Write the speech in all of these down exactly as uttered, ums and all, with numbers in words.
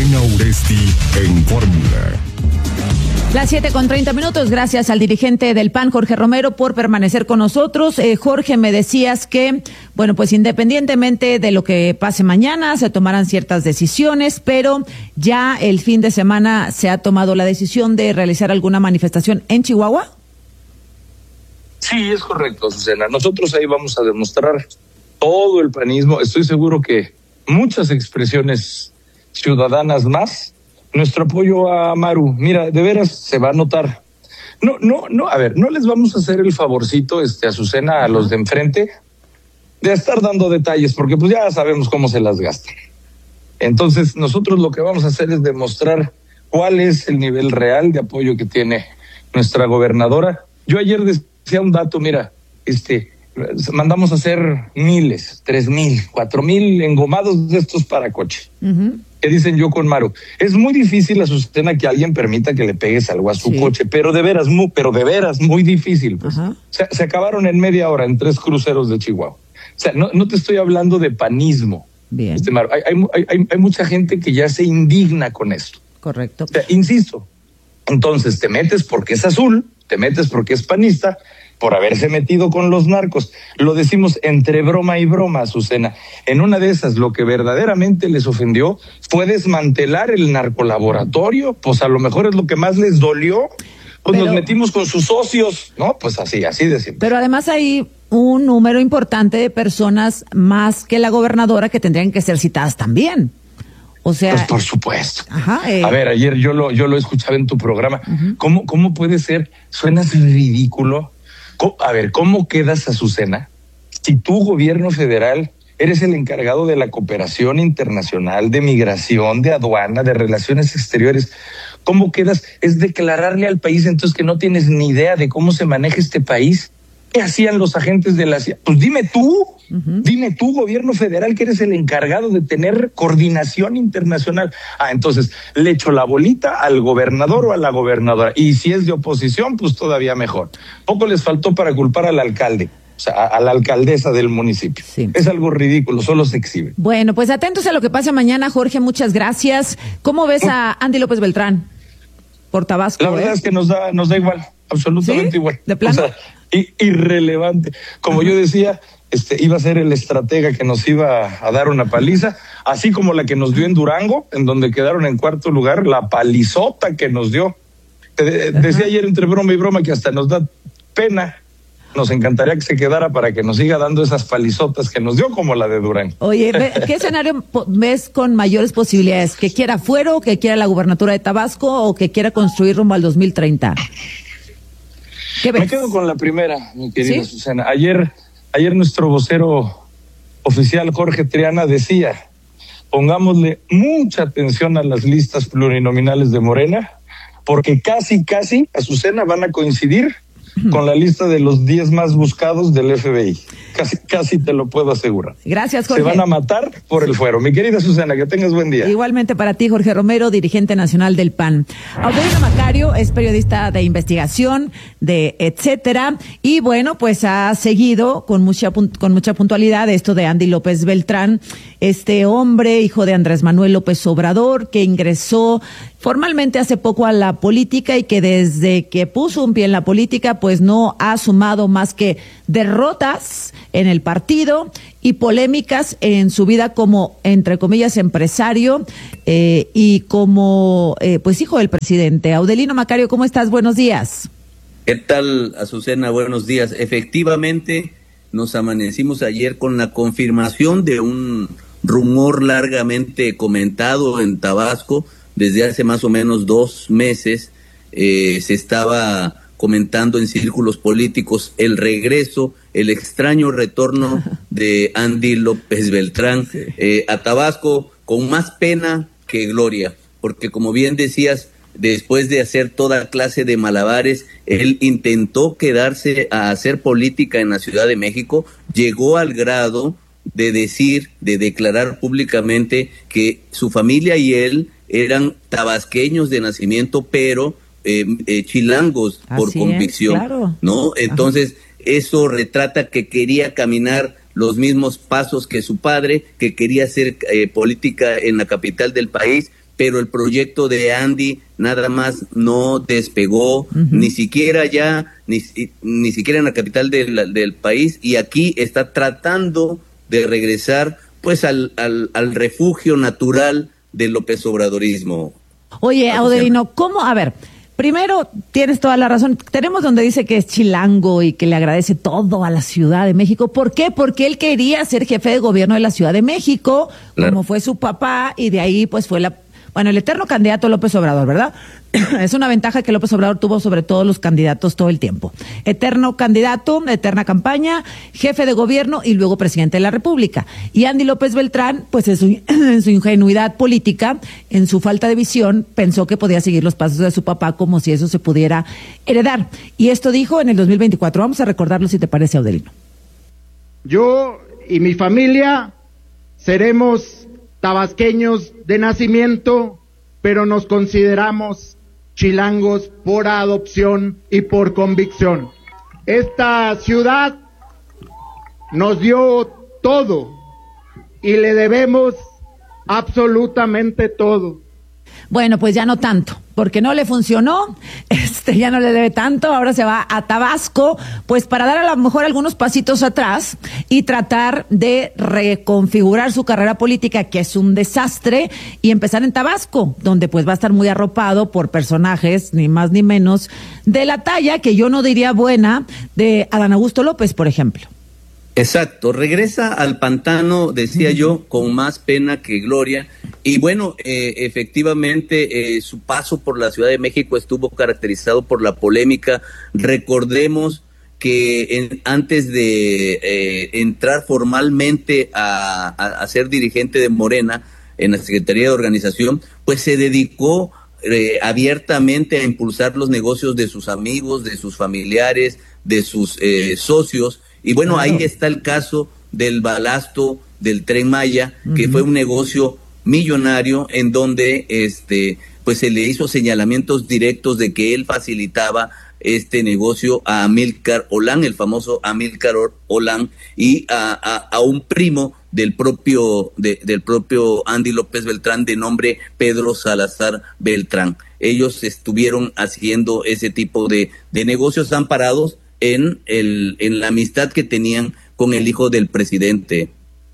Morena Uresti en Fórmula. Las siete con treinta minutos, gracias al dirigente del P A N, Jorge Romero, por permanecer con nosotros. Eh, Jorge, me decías que, bueno, pues independientemente de lo que pase mañana, se tomarán ciertas decisiones, pero ya el fin de semana se ha tomado la decisión de realizar alguna manifestación en Chihuahua. Sí, es correcto, Azucena. Nosotros ahí vamos a demostrar todo el panismo. Estoy seguro que muchas expresiones ciudadanas más. Nuestro apoyo a Maru, mira, de veras se va a notar. No, no, no, a ver, no les vamos a hacer el favorcito, este, Azucena, a los de enfrente, de estar dando detalles, porque pues ya sabemos cómo se las gastan. Entonces, nosotros lo que vamos a hacer es demostrar cuál es el nivel real de apoyo que tiene nuestra gobernadora. Yo ayer decía un dato, mira, este, mandamos a hacer miles, tres mil, cuatro mil engomados de estos para coche. Uh-huh. Que dicen yo con Maru, es muy difícil, Azucena, que alguien permita que le pegues algo a su sí. coche, pero de veras, muy, pero de veras, muy difícil. Pues. Uh-huh. Se, se acabaron en media hora en tres cruceros de Chihuahua. O sea, no, no te estoy hablando de panismo. Bien. Este, Maru, hay, hay, hay, hay mucha gente que ya se indigna con esto. Correcto. O sea, insisto, entonces te metes porque es azul, te metes porque es panista, por haberse metido con los narcos. Lo decimos entre broma y broma, Azucena. En una de esas, lo que verdaderamente les ofendió fue desmantelar el narcolaboratorio, pues a lo mejor es lo que más les dolió. Pues pero, nos metimos con sus socios, ¿no? Pues así, así decimos. Pero además hay un número importante de personas más que la gobernadora que tendrían que ser citadas también. O sea, pues por supuesto. Ajá, eh. A ver, ayer yo lo, yo lo escuchaba en tu programa. Uh-huh. ¿Cómo, cómo puede ser? Suenas ridículo. A ver, ¿cómo quedas, Azucena, si tu gobierno federal eres el encargado de la cooperación internacional, de migración, de aduana, de relaciones exteriores? ¿Cómo quedas? Es declararle al país entonces que no tienes ni idea de cómo se maneja este país. ¿Qué hacían los agentes de la C I A? Pues dime tú, uh-huh. dime tú, gobierno federal, que eres el encargado de tener coordinación internacional. Ah, entonces le echo la bolita al gobernador o a la gobernadora. Y si es de oposición, pues todavía mejor. Poco les faltó para culpar al alcalde, o sea, a, a la alcaldesa del municipio. Sí. Es algo ridículo, solo se exhibe. Bueno, pues atentos a lo que pase mañana, Jorge, muchas gracias. ¿Cómo ves a Andy López Beltrán por Tabasco? La verdad ¿eh? es que nos da, nos da igual, absolutamente ¿Sí? igual. ¿De plano? O sea, irrelevante. Como Ajá. yo decía, este iba a ser el estratega que nos iba a dar una paliza, así como la que nos dio en Durango, en donde quedaron en cuarto lugar, la palizota que nos dio. Te, decía ayer entre broma y broma que hasta nos da pena. Nos encantaría que se quedara para que nos siga dando esas palizotas que nos dio, como la de Durango. Oye, ¿qué escenario ves con mayores posibilidades? ¿Que quiera Fuero, que quiera la gubernatura de Tabasco o que quiera construir rumbo al dos mil treinta? ¿Qué ves? Me quedo con la primera, mi querida ¿Sí? Susana. Ayer, ayer nuestro vocero oficial, Jorge Triana, decía, pongámosle mucha atención a las listas plurinominales de Morena, porque casi, casi, Azucena, van a coincidir con la lista de los diez más buscados del F B I. Casi, casi te lo puedo asegurar. Gracias, Jorge. Se van a matar por el fuero. Mi querida Susana, que tengas buen día. Igualmente para ti, Jorge Romero, dirigente nacional del P A N. Aurelio Macario es periodista de investigación, de etcétera, y bueno, pues ha seguido con mucha con mucha puntualidad esto de Andy López Beltrán, este hombre, hijo de Andrés Manuel López Obrador, que ingresó formalmente hace poco a la política y que desde que puso un pie en la política, pues no ha sumado más que derrotas en el partido y polémicas en su vida como, entre comillas, empresario eh, y como, eh, pues, hijo del presidente. Aurelio Macario, ¿cómo estás? Buenos días. ¿Qué tal, Azucena? Buenos días. Efectivamente, nos amanecimos ayer con la confirmación de un rumor largamente comentado en Tabasco. Desde hace más o menos dos meses eh, se estaba comentando en círculos políticos el regreso, el extraño retorno de Andy López Beltrán sí. eh, a Tabasco, con más pena que gloria, porque como bien decías, después de hacer toda clase de malabares, él intentó quedarse a hacer política en la Ciudad de México, llegó al grado de decir, de declarar públicamente que su familia y él eran tabasqueños de nacimiento, pero eh, eh, chilangos Así por convicción, es, claro. ¿no? Entonces, Ajá. eso retrata que quería caminar los mismos pasos que su padre, que quería hacer eh, política en la capital del país, pero el proyecto de Andy nada más no despegó, uh-huh. ni siquiera ya, ni, ni siquiera en la capital de la, del país, y aquí está tratando de regresar pues al, al, al refugio natural del López Obradorismo. Oye, Adelino, ¿cómo? A ver, primero, tienes toda la razón. Tenemos donde dice que es chilango y que le agradece todo a la Ciudad de México. ¿Por qué? Porque él quería ser jefe de gobierno de la Ciudad de México, claro, como fue su papá, y de ahí pues fue la... Bueno, el eterno candidato López Obrador, ¿verdad? Es una ventaja que López Obrador tuvo sobre todos los candidatos todo el tiempo. Eterno candidato, eterna campaña, jefe de gobierno y luego presidente de la República. Y Andy López Beltrán, pues en su, en su ingenuidad política, en su falta de visión, pensó que podía seguir los pasos de su papá como si eso se pudiera heredar. Y esto dijo en el dos mil veinticuatro. Vamos a recordarlo si te parece, Adelino. Yo y mi familia seremos tabasqueños de nacimiento, pero nos consideramos chilangos por adopción y por convicción. Esta ciudad nos dio todo y le debemos absolutamente todo. Bueno, pues ya no tanto, porque no le funcionó, este ya no le debe tanto, ahora se va a Tabasco, pues para dar a lo mejor algunos pasitos atrás y tratar de reconfigurar su carrera política, que es un desastre, y empezar en Tabasco, donde pues va a estar muy arropado por personajes, ni más ni menos, de la talla, que yo no diría buena, de Adán Augusto López, por ejemplo. Exacto, regresa al pantano, decía yo, con más pena que gloria. Y bueno, eh, efectivamente, eh, su paso por la Ciudad de México estuvo caracterizado por la polémica. Recordemos que en, antes de eh, entrar formalmente a, a, a ser dirigente de Morena en la Secretaría de Organización, pues se dedicó eh, abiertamente a impulsar los negocios de sus amigos, de sus familiares, de sus eh, socios. Y bueno, claro, ahí está el caso del balasto del Tren Maya, uh-huh, que fue un negocio millonario en donde este pues se le hizo señalamientos directos de que él facilitaba este negocio a Amílcar Olán, el famoso Amílcar Olán, y a, a, a un primo del propio de, del propio Andy López Beltrán, de nombre Pedro Salazar Beltrán. Ellos estuvieron haciendo ese tipo de, de negocios amparados en el en la amistad que tenían con el hijo del presidente.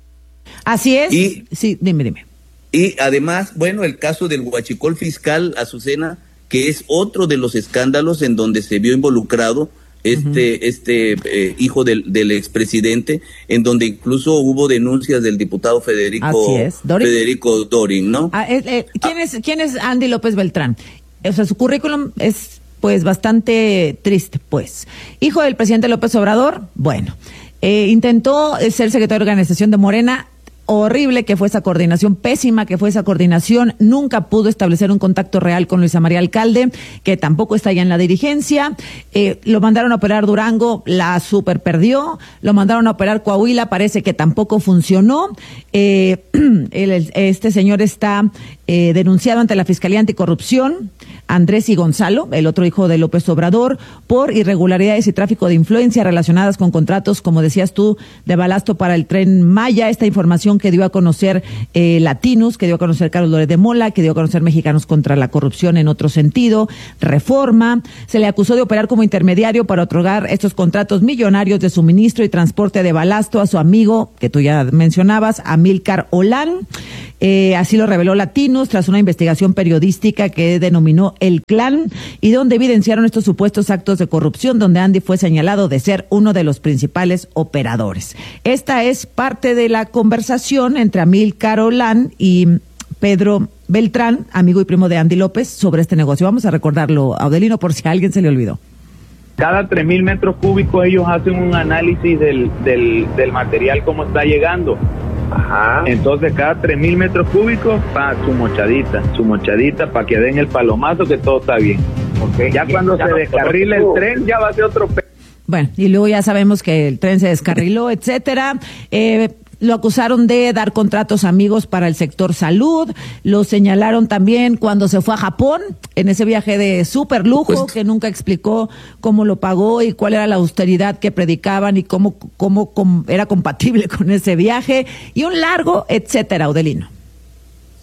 Así es. Y, sí, dime, dime. Y además, bueno, el caso del huachicol fiscal, Azucena, que es otro de los escándalos en donde se vio involucrado este uh-huh. este eh, hijo del, del expresidente, en donde incluso hubo denuncias del diputado Federico Así es. ¿Dorin? Federico Dorin, ¿no? Ah, eh, eh, ¿quién ah. es quién es Andy López Beltrán? O sea, su currículum es pues bastante triste, pues. Hijo del presidente López Obrador, bueno, eh, intentó ser secretario de organización de Morena. Horrible que fue esa coordinación, pésima que fue esa coordinación, nunca pudo establecer un contacto real con Luisa María Alcalde, que tampoco está ya en la dirigencia. Eh, lo mandaron a operar Durango, la super perdió, lo mandaron a operar Coahuila, parece que tampoco funcionó. Eh, el, este señor está eh, denunciado ante la Fiscalía Anticorrupción, Andrés y Gonzalo, el otro hijo de López Obrador, por irregularidades y tráfico de influencia relacionadas con contratos, como decías tú, de balasto para el Tren Maya. Esta información que dio a conocer eh, Latinos, que dio a conocer Carlos Loret de Mola, que dio a conocer Mexicanos contra la Corrupción en otro sentido, Reforma. Se le acusó de operar como intermediario para otorgar estos contratos millonarios de suministro y transporte de balasto a su amigo, que tú ya mencionabas, Amílcar Olán. Eh, así lo reveló Latinos tras una investigación periodística que denominó El Clan, y donde evidenciaron estos supuestos actos de corrupción, donde Andy fue señalado de ser uno de los principales operadores. Esta es parte de la conversación entre Amílcar Olán y Pedro Beltrán, amigo y primo de Andy López, sobre este negocio. Vamos a recordarlo, Adelino, por si a alguien se le olvidó. Cada tres mil metros cúbicos ellos hacen un análisis del, del, del material, cómo está llegando. Ajá. Entonces cada tres mil metros cúbicos, pa, su mochadita, su mochadita para que den el palomazo, que todo está bien. Okay. Ya cuando ya se no, descarrile el tren, ya va a ser otro pe... Bueno, y luego ya sabemos que el tren se descarriló, etcétera. Eh, Lo acusaron de dar contratos amigos para el sector salud. Lo señalaron también cuando se fue a Japón, en ese viaje de súper lujo, pues, que nunca explicó cómo lo pagó y cuál era la austeridad que predicaban y cómo, cómo, cómo era compatible con ese viaje. Y un largo etcétera, Adelino.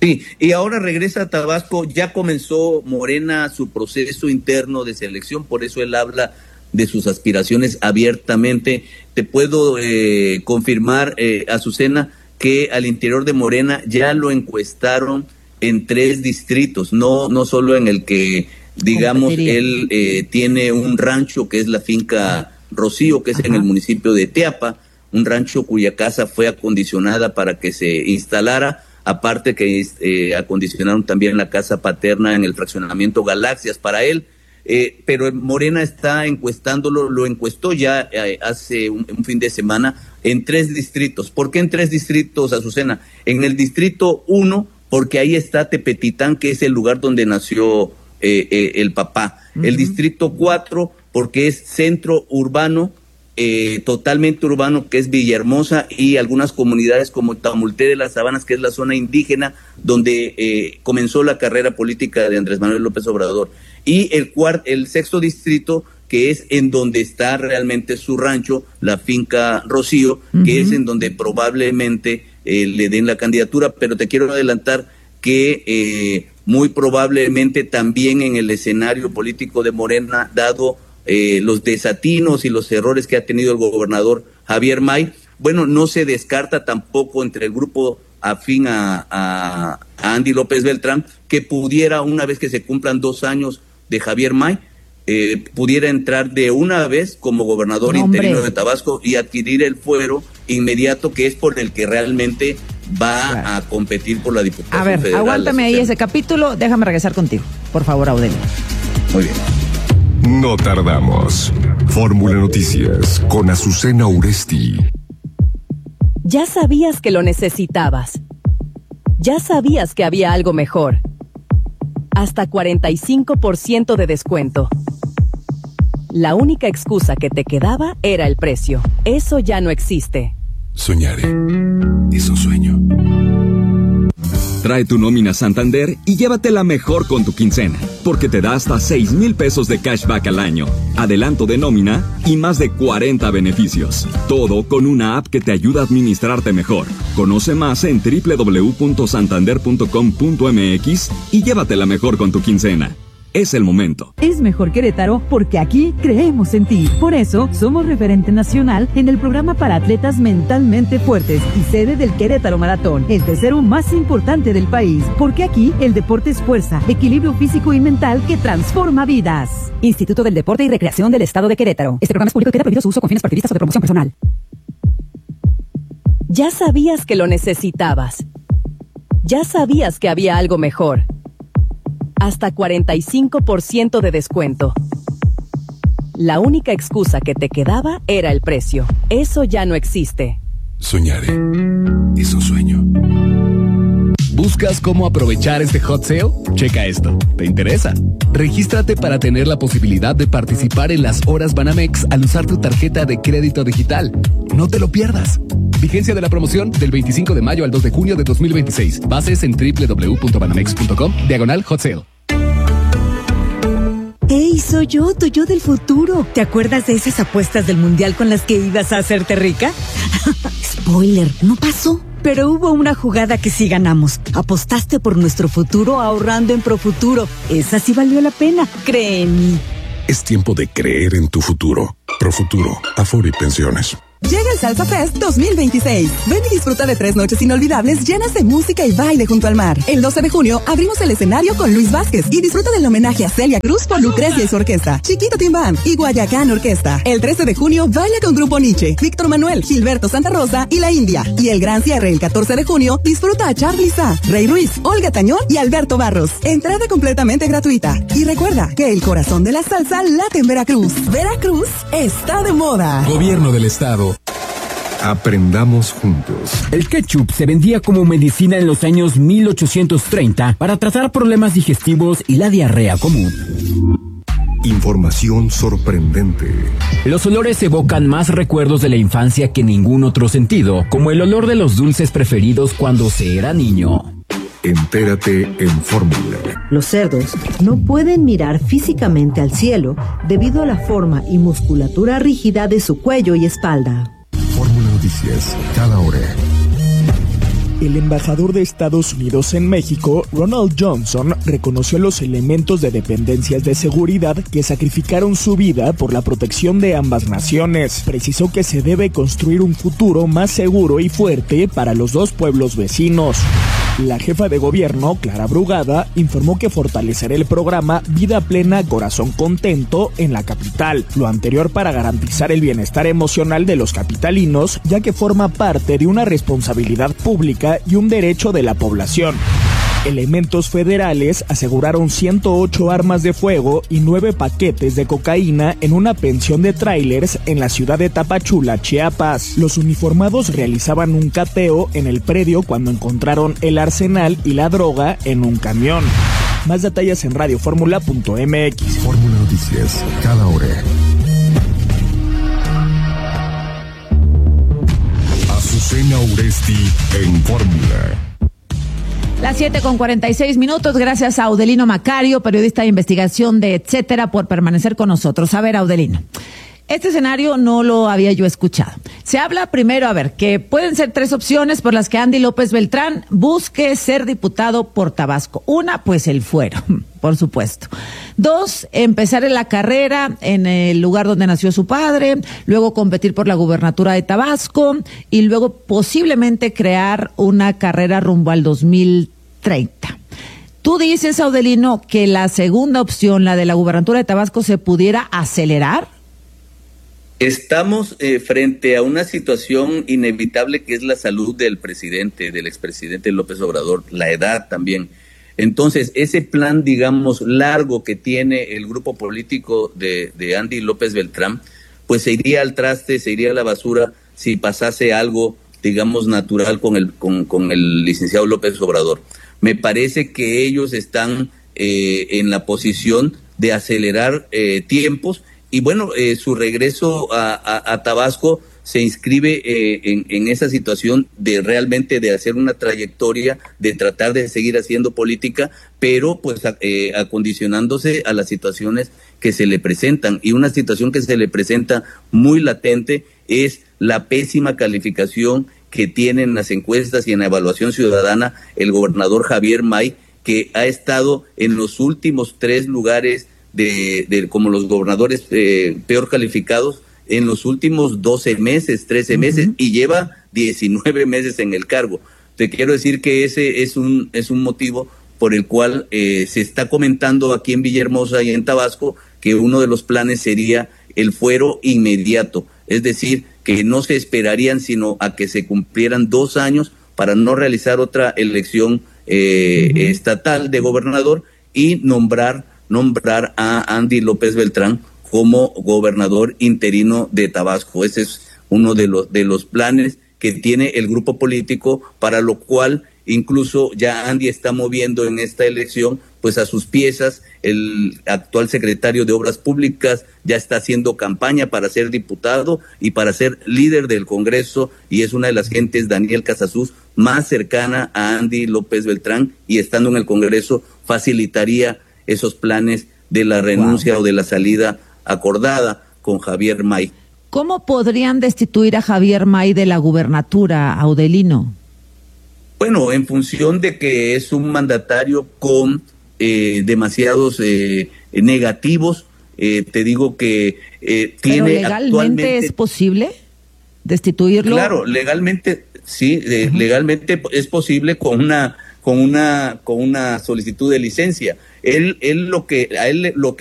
Sí, y ahora regresa a Tabasco, ya comenzó Morena su proceso interno de selección, por eso él habla de sus aspiraciones abiertamente. Te puedo eh, confirmar, eh, Azucena, que al interior de Morena ya lo encuestaron en tres distritos, no, no solo en el que, digamos, él eh, tiene un rancho que es la finca Rocío, que es Ajá. en el municipio de Teapa, un rancho cuya casa fue acondicionada para que se instalara, aparte que eh, acondicionaron también la casa paterna en el fraccionamiento Galaxias para él, eh, pero Morena está encuestándolo, lo encuestó ya eh, hace un, un fin de semana en tres distritos. ¿Por qué en tres distritos, Azucena? En el distrito uno, porque ahí está Tepetitán, que es el lugar donde nació eh, eh, el papá. Uh-huh. El distrito cuatro, porque es centro urbano, Eh, totalmente urbano, que es Villahermosa, y algunas comunidades como Tamulté de las Sabanas, que es la zona indígena donde eh, comenzó la carrera política de Andrés Manuel López Obrador, y el cuarto, el sexto distrito, que es en donde está realmente su rancho, la finca Rocío, uh-huh. que es en donde probablemente eh, le den la candidatura, pero te quiero adelantar que eh, muy probablemente también en el escenario político de Morena, dado Eh, los desatinos y los errores que ha tenido el gobernador Javier May, bueno, no se descarta tampoco entre el grupo afín a, a, a Andy López Beltrán que pudiera, una vez que se cumplan dos años de Javier May, eh, pudiera entrar de una vez como gobernador no, interino de Tabasco y adquirir el fuero inmediato, que es por el que realmente va claro. a competir por la Diputación A ver, Federal. aguántame ahí ese capítulo, déjame regresar contigo, por favor, Aurelio. Muy bien. No tardamos. Fórmula Noticias con Azucena Uresti. Ya sabías que lo necesitabas. Ya sabías que había algo mejor. Hasta cuarenta y cinco por ciento de descuento. La única excusa que te quedaba era el precio. Eso ya no existe. Soñar es un sueño. Trae tu nómina Santander y llévatela mejor con tu quincena, porque te da hasta seis mil pesos de cashback al año, adelanto de nómina y más de cuarenta beneficios. Todo con una app que te ayuda a administrarte mejor. Conoce más en doble u doble u doble u punto santander punto com punto m x y llévatela mejor con tu quincena. Es el momento. Es mejor Querétaro porque aquí creemos en ti. Por eso, somos referente nacional en el programa para atletas mentalmente fuertes y sede del Querétaro Maratón, el tercero más importante del país. Porque aquí, el deporte es fuerza, equilibrio físico y mental que transforma vidas. Instituto del Deporte y Recreación del Estado de Querétaro. Este programa es público y queda prohibido su uso con fines partidistas o de promoción personal. Ya sabías que lo necesitabas. Ya sabías que había algo mejor. Hasta cuarenta y cinco por ciento de descuento. La única excusa que te quedaba era el precio. Eso ya no existe. Soñar es un sueño. ¿Buscas cómo aprovechar este hot sale? Checa esto. ¿Te interesa? Regístrate para tener la posibilidad de participar en las horas Banamex al usar tu tarjeta de crédito digital. No te lo pierdas. Vigencia de la promoción del veinticinco de mayo al dos de junio de dos mil veintiséis. Bases en doble u doble u doble u punto banamex punto com, diagonal hot sale. ¡Ey, soy yo, tu yo del futuro! ¿Te acuerdas de esas apuestas del mundial con las que ibas a hacerte rica? Spoiler, no pasó. Pero hubo una jugada que sí ganamos. Apostaste por nuestro futuro ahorrando en Profuturo. Esa sí valió la pena, cree en mí. Es tiempo de creer en tu futuro. Profuturo, Afore y Pensiones. Llega el Salsa Fest dos mil veintiséis. Ven y disfruta de tres noches inolvidables llenas de música y baile junto al mar. El doce de junio abrimos el escenario con Luis Vázquez y disfruta del homenaje a Celia Cruz por Lucrecia y su orquesta, Chiquito Tim Band y Guayacán Orquesta. El trece de junio baila con Grupo Nietzsche, Víctor Manuel, Gilberto Santa Rosa y La India. Y el gran cierre el catorce de junio disfruta a Charly Sa, Rey Ruiz, Olga Tañón y Alberto Barros. Entrada completamente gratuita. Y recuerda que el corazón de la salsa late en Veracruz. Veracruz está de moda. Gobierno del Estado. Aprendamos juntos. El ketchup se vendía como medicina en los años mil ochocientos treinta para tratar problemas digestivos y la diarrea común. Información sorprendente. Los olores evocan más recuerdos de la infancia que ningún otro sentido, como el olor de los dulces preferidos cuando se era niño. Entérate en Fórmula. Los cerdos no pueden mirar físicamente al cielo debido a la forma y musculatura rígida de su cuello y espalda. Fórmula Noticias, cada hora. El embajador de Estados Unidos en México, Ronald Johnson, reconoció los elementos de dependencias de seguridad que sacrificaron su vida por la protección de ambas naciones. Precisó que se debe construir un futuro más seguro y fuerte para los dos pueblos vecinos. La jefa de gobierno, Clara Brugada, informó que fortalecerá el programa Vida Plena, Corazón Contento en la capital, lo anterior para garantizar el bienestar emocional de los capitalinos, ya que forma parte de una responsabilidad pública y un derecho de la población. Elementos federales aseguraron ciento ocho armas de fuego y nueve paquetes de cocaína en una pensión de tráilers en la ciudad de Tapachula, Chiapas. Los uniformados realizaban un cateo en el predio cuando encontraron el arsenal y la droga en un camión. Más detalles en radio fórmula punto m x. Fórmula Noticias, cada hora. Azucena Uresti en Fórmula. Las siete con cuarenta y seis minutos, gracias a Audelino Macario, periodista de investigación de Etcétera, por permanecer con nosotros. A ver, Audelino, este escenario no lo había yo escuchado. Se habla primero, a ver, que pueden ser tres opciones por las que Andy López Beltrán busque ser diputado por Tabasco. Una, pues el fuero, por supuesto. Dos, empezar en la carrera en el lugar donde nació su padre, luego competir por la gubernatura de Tabasco y luego posiblemente crear una carrera rumbo al dos mil treinta. Tú dices, Audelino, que la segunda opción, la de la gubernatura de Tabasco, se pudiera acelerar. Estamos eh, frente a una situación inevitable que es la salud del presidente, del expresidente López Obrador, la edad también. Entonces, ese plan, digamos, largo que tiene el grupo político de, de Andy López Beltrán, pues se iría al traste, se iría a la basura si pasase algo, digamos, natural con el, con, con el licenciado López Obrador. Me parece que ellos están eh, en la posición de acelerar eh, tiempos. Y bueno, eh, su regreso a, a, a Tabasco se inscribe eh, en, en esa situación de realmente de hacer una trayectoria, de tratar de seguir haciendo política, pero pues a, eh, acondicionándose a las situaciones que se le presentan. Y una situación que se le presenta muy latente es la pésima calificación que tiene en las encuestas y en la evaluación ciudadana el gobernador Javier May, que ha estado en los últimos tres lugares De, de como los gobernadores eh, peor calificados en los últimos doce meses, trece meses, uh-huh. y lleva diecinueve meses en el cargo. Te quiero decir que ese es un es un motivo por el cual eh, se está comentando aquí en Villahermosa y en Tabasco que uno de los planes sería el fuero inmediato, es decir, que no se esperarían sino a que se cumplieran dos años para no realizar otra elección eh, uh-huh. estatal de gobernador y nombrar nombrar a Andy López Beltrán como gobernador interino de Tabasco. Ese es uno de los de los planes que tiene el grupo político, para lo cual incluso ya Andy está moviendo en esta elección pues a sus piezas. El actual secretario de Obras Públicas ya está haciendo campaña para ser diputado y para ser líder del Congreso, y es una de las gentes, Daniel Casasus, más cercana a Andy López Beltrán, y estando en el Congreso facilitaría esos planes de la renuncia wow. o de la salida acordada con Javier May. ¿Cómo podrían destituir a Javier May de la gubernatura, Audelino? Bueno, en función de que es un mandatario con eh, demasiados eh, negativos, eh, te digo que eh, tiene ¿Pero legalmente actualmente... es posible destituirlo? Claro, legalmente, sí, eh, uh-huh. legalmente es posible con una con una con una solicitud de licencia. Él él lo que a él lo que